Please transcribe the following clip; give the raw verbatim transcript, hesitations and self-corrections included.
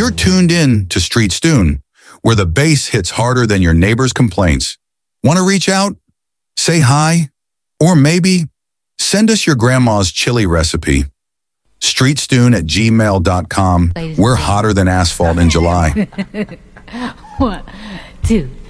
You're tuned in to Street Stoon, where the bass hits harder than your neighbor's complaints. Want to reach out? Say hi? Or maybe send us your grandma's chili recipe. streetstoon at gmail dot com. We're hotter than asphalt in July. One, two.